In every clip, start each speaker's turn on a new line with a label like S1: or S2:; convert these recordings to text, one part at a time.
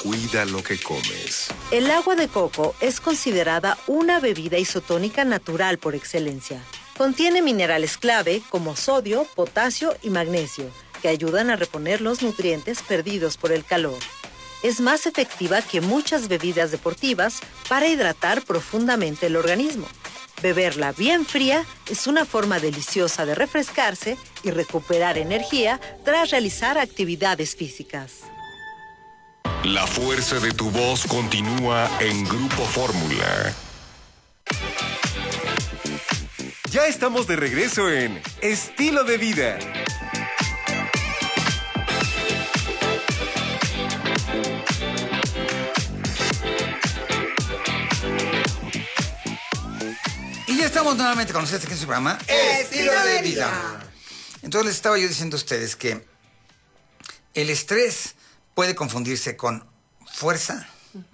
S1: Cuida lo que comes.
S2: El agua de coco es considerada una bebida isotónica natural por excelencia. Contiene minerales clave como sodio, potasio y magnesio, que ayudan a reponer los nutrientes perdidos por el calor. Es más efectiva que muchas bebidas deportivas para hidratar profundamente el organismo. Beberla bien fría es una forma deliciosa de refrescarse y recuperar energía tras realizar actividades físicas.
S1: La fuerza de tu voz continúa en Grupo Fórmula. Ya estamos de regreso en Estilo de Vida.
S3: Y ya estamos nuevamente con ustedes aquí en su programa
S4: Estilo de Vida.
S3: Entonces les estaba yo diciendo a ustedes que el estrés puede confundirse con fuerza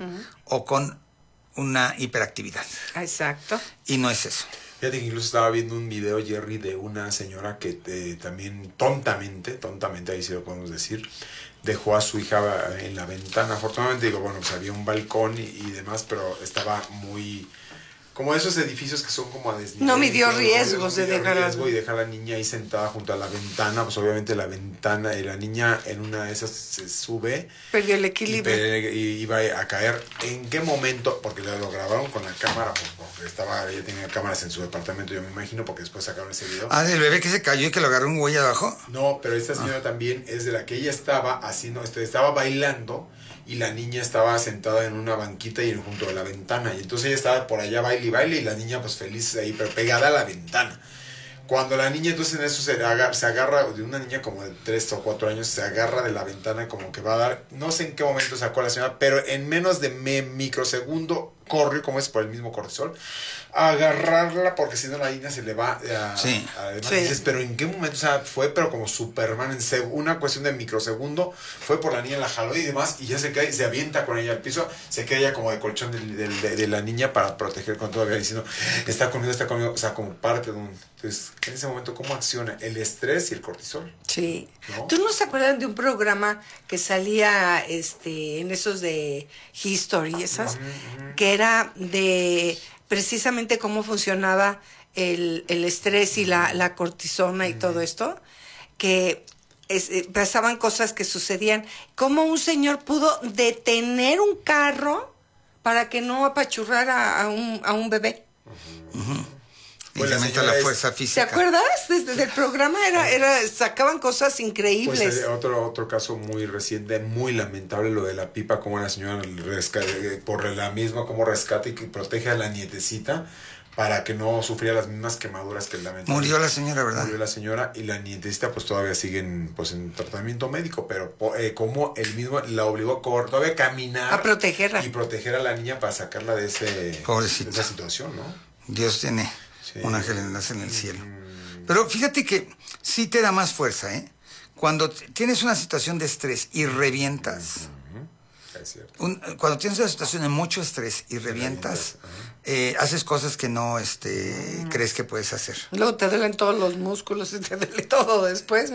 S3: o con una hiperactividad.
S4: Exacto.
S3: Y no es eso.
S5: Fíjate que incluso estaba viendo un video, Jerry, de una señora que también tontamente, ahí sí lo podemos decir, dejó a su hija en la ventana. Afortunadamente, digo, bueno, pues había un balcón y demás, pero estaba muy... como esos edificios que son como a desnivel.
S4: No midió riesgos de dejar
S5: y dejar a la niña ahí sentada junto a la ventana. Pues obviamente la ventana, y la niña en una de esas se sube.
S4: Perdió el equilibrio.
S5: Y iba a caer. ¿En qué momento? Porque lo grabaron con la cámara, porque ella tenía cámaras en su departamento, yo me imagino, porque después sacaron ese video.
S3: Ah, ¿del bebé que se cayó y que lo agarró un güey abajo?
S5: No, pero esta señora también es de la que ella estaba haciendo, estaba bailando. Y la niña estaba sentada en una banquita y junto a la ventana. Y entonces ella estaba por allá baile y la niña pues feliz ahí, pero pegada a la ventana. Cuando la niña entonces en eso se agarra, de una niña como de 3 o 4 años, se agarra de la ventana como que va a dar, no sé en qué momento sacó a la señora, pero en menos de microsegundo corrió, como es por el mismo cortisol, a agarrarla porque si no la niña se le va
S3: sí.
S5: Además dices, pero en qué momento, o sea, fue pero como Superman, en una cuestión de microsegundo, fue por la niña, la jaló y demás, y ya se cae, se avienta con ella al piso, se queda ya como de colchón de la niña para proteger con todavía diciendo, está conmigo, o sea, como parte de un... Entonces, en ese momento, ¿cómo acciona el estrés y el cortisol?
S4: Sí.
S5: ¿No?
S4: ¿Tú no se acuerdan de un programa que salía en esos de History, esas? Que era de precisamente cómo funcionaba el estrés y la cortisona y todo esto, que pasaban cosas que sucedían. ¿Cómo un señor pudo detener un carro para que no apachurrara a un bebé?
S3: Pues la fuerza física.
S4: ¿Te acuerdas? Desde el programa sacaban cosas increíbles.
S5: Pues otro caso muy reciente, muy lamentable, lo de la pipa, como la señora por la misma, como rescata y que protege a la nietecita para que no sufriera las mismas quemaduras que lamentablemente.
S3: Murió la señora, ¿verdad?
S5: Murió la señora y la nietecita pues todavía siguen pues en tratamiento médico, pero como él mismo la obligó a todavía caminar.
S4: A protegerla.
S5: Y proteger a la niña para sacarla de esa situación, ¿no?
S3: Dios tiene... Sí. Un ángel en el cielo. Pero fíjate que sí te da más fuerza, ¿eh? Cuando tienes una situación de estrés y revientas.
S5: Es cierto.
S3: Cuando tienes una situación de mucho estrés y revientas, haces cosas que no crees que puedes hacer.
S4: Luego te duelen todos los músculos y te duele todo después.